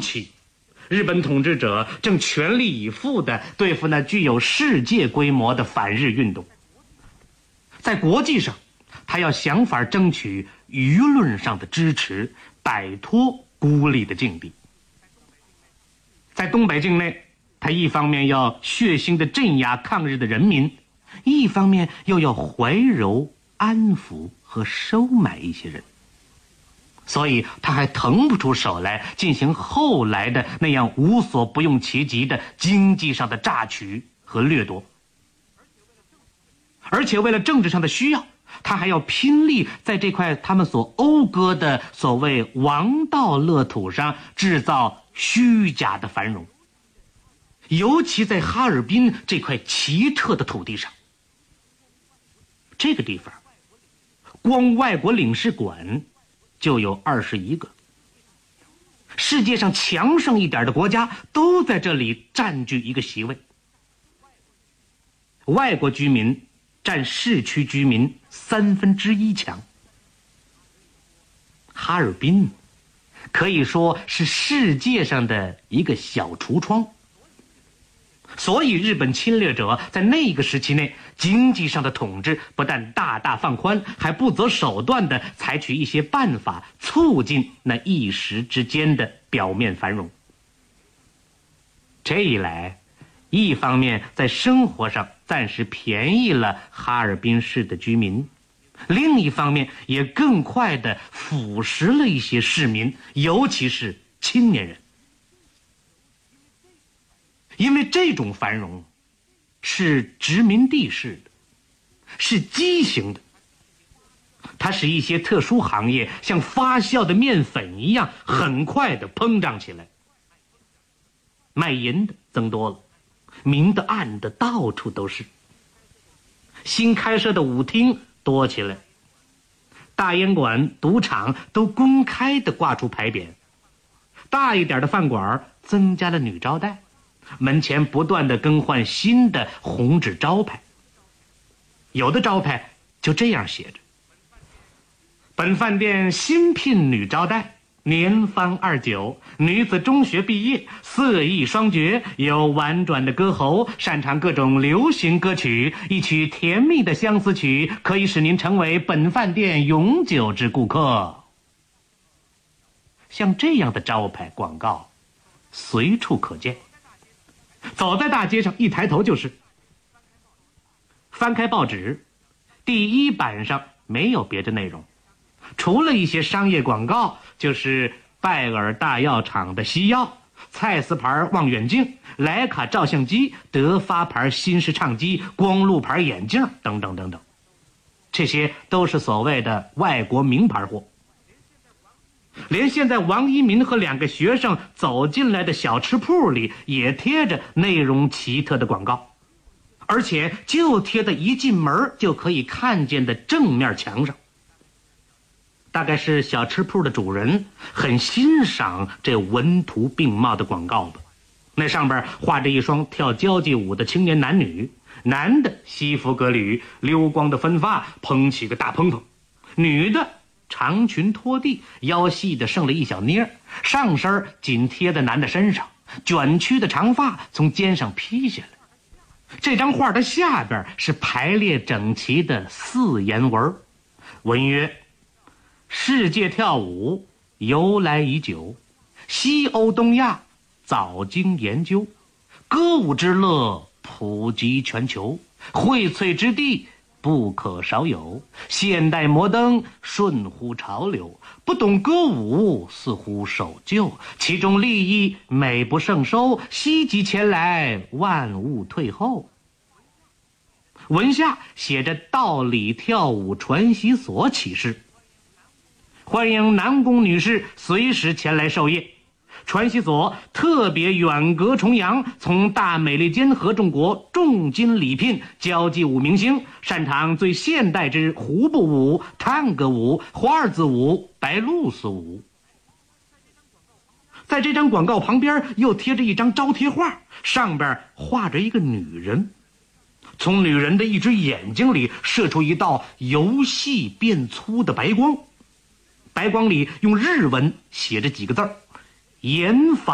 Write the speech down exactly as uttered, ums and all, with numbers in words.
期，日本统治者正全力以赴地对付那具有世界规模的反日运动。在国际上，他要想法争取舆论上的支持，摆脱孤立的境地。在东北境内，他一方面要血腥地镇压抗日的人民，一方面又要怀柔、安抚和收买一些人。所以他还腾不出手来进行后来的那样无所不用其极的经济上的榨取和掠夺。而且为了政治上的需要，他还要拼力在这块他们所讴歌的所谓王道乐土上制造虚假的繁荣。尤其在哈尔滨这块奇特的土地上，这个地方光外国领事馆就有二十一个，世界上强盛一点的国家都在这里占据一个席位。外国居民占市区居民三分之一强。哈尔滨可以说是世界上的一个小橱窗。所以日本侵略者在那个时期内，经济上的统治不但大大放宽，还不择手段地采取一些办法，促进那一时之间的表面繁荣。这一来，一方面在生活上暂时便宜了哈尔滨市的居民，另一方面也更快地腐蚀了一些市民，尤其是青年人。因为这种繁荣是殖民地式的，是畸形的，它使一些特殊行业像发酵的面粉一样很快地膨胀起来。卖淫的增多了，明的暗的到处都是。新开设的舞厅多起来，大烟馆、赌场都公开地挂出牌匾，大一点的饭馆增加了女招待，门前不断地更换新的红纸招牌，有的招牌就这样写着：本饭店新聘女招待，年方二九，女子中学毕业，色艺双绝，有婉转的歌喉，擅长各种流行歌曲，一曲甜蜜的相思曲可以使您成为本饭店永久之顾客。像这样的招牌广告随处可见，走在大街上一抬头就是。翻开报纸，第一版上没有别的内容，除了一些商业广告，就是拜耳大药厂的西药，蔡司牌望远镜，徕卡照相机，德发牌新式唱机，光路牌眼镜等等等等，这些都是所谓的外国名牌货。连现在王一民和两个学生走进来的小吃铺里也贴着内容奇特的广告，而且就贴在一进门就可以看见的正面墙上。大概是小吃铺的主人很欣赏这文图并茂的广告吧。那上边画着一双跳交际舞的青年男女，男的西服革履，溜光的分发，蓬起个大蓬蓬；女的长裙拖地，腰细的剩了一小捏，上身紧贴在男的身上，卷曲的长发从肩上披下来。这张画的下边是排列整齐的四言文，文曰：世界跳舞由来已久，西欧东亚早经研究，歌舞之乐普及全球，荟萃之地不可少有，现代摩登顺乎潮流，不懂歌舞似乎守旧，其中利益美不胜收，希冀前来万物退后。文下写着道理跳舞传习所启示，欢迎男工女士随时前来授业。传习所特别远隔重洋，从大美利坚合众国重金礼聘交际舞明星，擅长最现代之胡步舞、探戈舞、华尔兹舞、白露丝舞。在这张广告旁边又贴着一张招贴画，上边画着一个女人，从女人的一只眼睛里射出一道由细变粗的白光，白光里用日文写着几个字儿：严法